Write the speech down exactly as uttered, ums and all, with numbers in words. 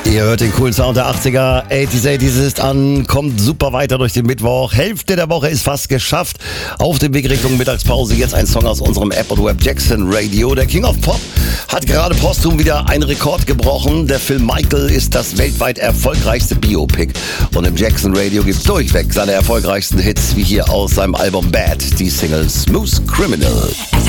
Ihr hört den coolen Sound der achtziger, achtziger, achtziger ist an, kommt super weiter durch den Mittwoch. Hälfte der Woche ist fast geschafft. Auf dem Weg Richtung Mittagspause jetzt ein Song aus unserem App und Web Jackson Radio. Der King of Pop hat gerade posthum wieder einen Rekord gebrochen. Der Film Michael ist das weltweit erfolgreichste Biopic. Und im Jackson Radio gibt's durchweg seine erfolgreichsten Hits, wie hier aus seinem Album Bad, die Single Smooth Criminal.